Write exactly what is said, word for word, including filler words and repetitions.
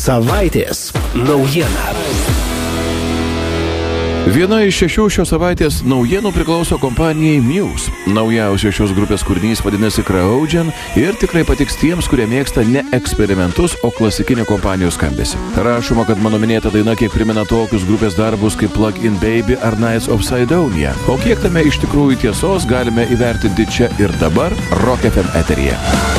Savaitės naujiena. Viena iš šešių šios savaitės naujienų priklauso kompanijai Muse. Naujausias šios grupės kūrinys vadinasi Cryogen ir tikrai patiks tiems, kurie mėgsta ne eksperimentus, o klasikinį kompanijos skambesį. Rašoma, kad mano minėta daina kiek primena tokius grupės darbus kaip Plug in Baby ar Nights of Sidonia. O kiek tame iš tikrųjų tiesos galime įvertinti čia ir dabar Rock F M eteryje.